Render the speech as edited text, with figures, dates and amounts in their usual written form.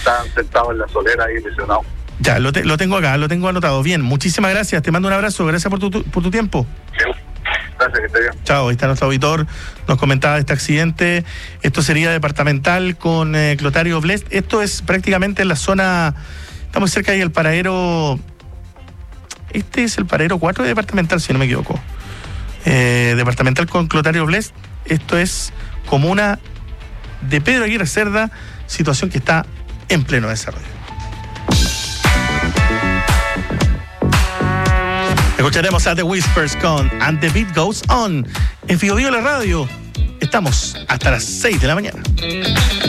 estaban sentados en la solera ahí lesionados. Ya, lo tengo acá, lo tengo anotado. Bien, muchísimas gracias, te mando un abrazo, gracias por tu tiempo. Gracias, que esté bien. Chao, ahí está nuestro auditor, nos comentaba de este accidente. Esto sería departamental con Clotario Blest. Esto es prácticamente en la zona, estamos cerca ahí del paradero. Este es el paradero 4 de departamental, si no me equivoco. Departamental con Clotario Blest. Esto es comuna de Pedro Aguirre Cerda, situación que está en pleno desarrollo. Escucharemos a The Whispers con And the Beat Goes On. En Figo Vivo la radio, estamos hasta las 6 de la mañana.